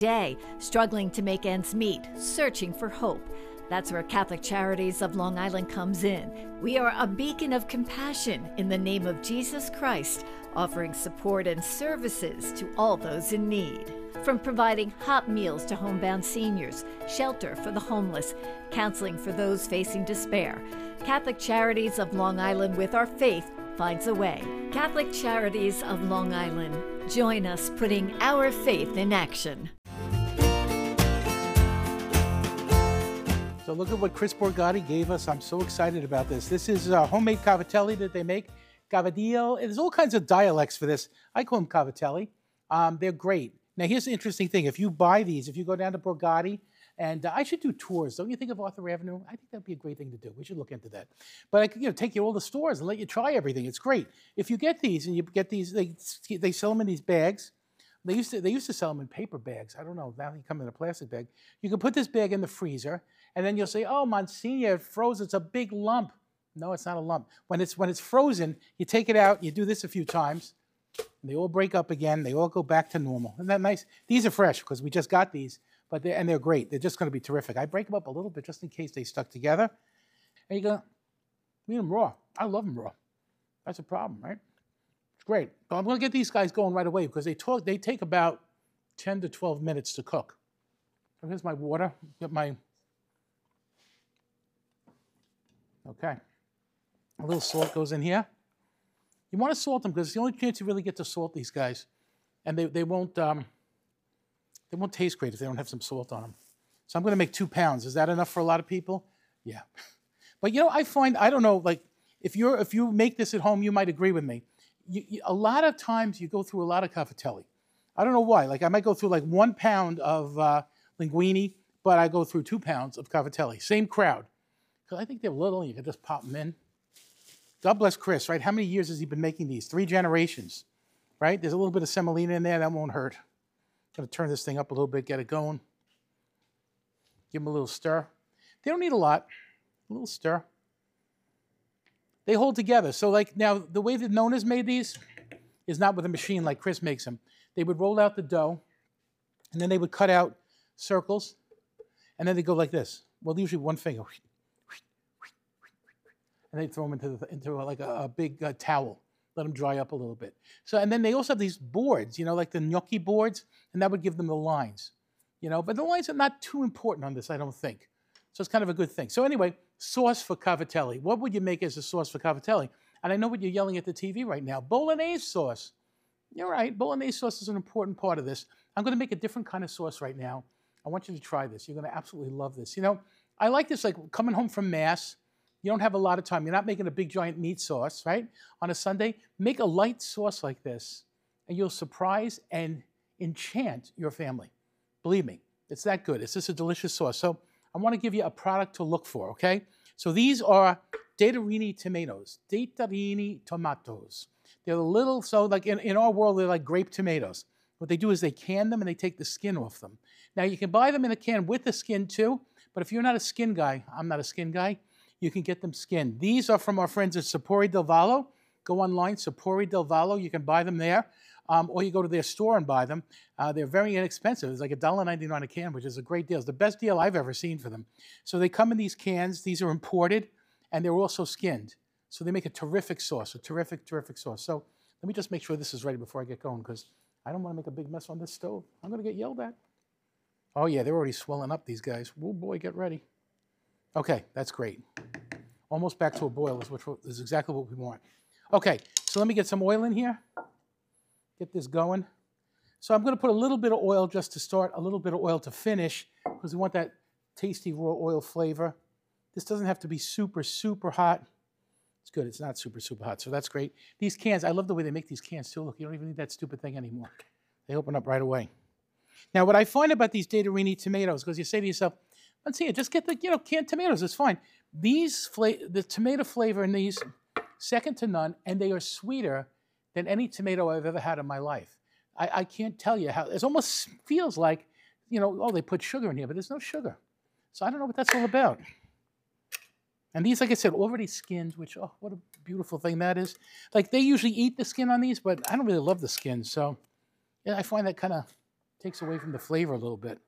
day, struggling to make ends meet, searching for hope. That's where Catholic Charities of Long Island comes in. We are a beacon of compassion in the name of Jesus Christ, offering support and services to all those in need. From providing hot meals to homebound seniors, shelter for the homeless, counseling for those facing despair, Catholic Charities of Long Island, with our faith, finds a way. Catholic Charities of Long Island. Join us putting our faith in action. So look at what Chris Borgatti gave us. I'm so excited about this. This is homemade cavatelli that they make. Cavadillo. There's all kinds of dialects for this. I call them cavatelli. They're great. Now here's the interesting thing. If you buy these, if you go down to Borgatti, and I should do tours. Don't you think of Arthur Avenue? I think that'd be a great thing to do. We should look into that. But I could take you to all the stores and let you try everything. It's great. If you get these and you get these, they sell them in these bags. They used to sell them in paper bags. I don't know. Now they come in a plastic bag. You can put this bag in the freezer, and then you'll say, "Oh, Monsignor, it froze. It's a big lump." No, it's not a lump. When it's frozen, you take it out. You do this a few times. And they all break up again. They all go back to normal. Isn't that nice? These are fresh because we just got these, but they're great. They're just going to be terrific. I break them up a little bit just in case they stuck together. And you go, eat them raw. I love them raw. That's a problem, right? It's great. But I'm going to get these guys going right away because they take about 10 to 12 minutes to cook. So here's my water. Get my, okay. A little salt goes in here. You want to salt them because it's the only chance you really get to salt these guys. And they won't taste great if they don't have some salt on them. So I'm going to make 2 pounds. Is that enough for a lot of people? Yeah. But I find, I don't know, like if you make this at home, you might agree with me. A lot of times you go through a lot of cavatelli. I don't know why. Like I might go through like 1 pound of linguine, but I go through 2 pounds of cavatelli. Same crowd. Because I think they're little and you can just pop them in. God bless Chris, right? How many years has he been making these? 3 generations, right? There's a little bit of semolina in there. That won't hurt. Going to turn this thing up a little bit, get it going. Give them a little stir. They don't need a lot. A little stir. They hold together. So like now, the way that Nona's made these is not with a machine like Chris makes them. They would roll out the dough, and then they would cut out circles, and then they go like this. Well, usually one finger. And they throw them into like a big towel, let them dry up a little bit. So, and then they also have these boards, like the gnocchi boards, and that would give them the lines, But the lines are not too important on this, I don't think. So it's kind of a good thing. So anyway, sauce for cavatelli. What would you make as a sauce for cavatelli? And I know what you're yelling at the TV right now. Bolognese sauce. You're right. Bolognese sauce is an important part of this. I'm going to make a different kind of sauce right now. I want you to try this. You're going to absolutely love this. I like this like coming home from Mass. You don't have a lot of time. You're not making a big giant meat sauce, right? On a Sunday, make a light sauce like this, and you'll surprise and enchant your family. Believe me, it's that good. It's just a delicious sauce. So I want to give you a product to look for, okay? So these are Datarini tomatoes. Datarini tomatoes. They're little, so like in our world, they're like grape tomatoes. What they do is they can them and they take the skin off them. Now you can buy them in a can with the skin too, but if you're not a skin guy, I'm not a skin guy, you can get them skinned. These are from our friends at Sapori del Vallo. Go online, Sapori del Vallo. You can buy them there, or you go to their store and buy them. They're very inexpensive. It's like $1.99 a can, which is a great deal. It's the best deal I've ever seen for them. So they come in these cans. These are imported, and they're also skinned. So they make a terrific sauce, a terrific, terrific sauce. So let me just make sure this is ready before I get going, because I don't want to make a big mess on this stove. I'm going to get yelled at. Oh, yeah, they're already swelling up, these guys. Oh, boy, get ready. Okay, that's great. Almost back to a boil, which is exactly what we want. Okay, so let me get some oil in here. Get this going. So I'm going to put a little bit of oil just to start, a little bit of oil to finish, because we want that tasty raw oil flavor. This doesn't have to be super, super hot. It's good. It's not super, super hot, so that's great. These cans, I love the way they make these cans, too. Look, you don't even need that stupid thing anymore. They open up right away. Now, what I find about these Datarini tomatoes, because you say to yourself, let's see, just get the canned tomatoes. It's fine. The tomato flavor in these, second to none, and they are sweeter than any tomato I've ever had in my life. I can't tell you how. It almost feels like, oh, they put sugar in here, but there's no sugar. So I don't know what that's all about. And these, like I said, already skinned, which, oh, what a beautiful thing that is. Like, they usually eat the skin on these, but I don't really love the skin. So yeah, I find that kind of Takes away from the flavor a little bit.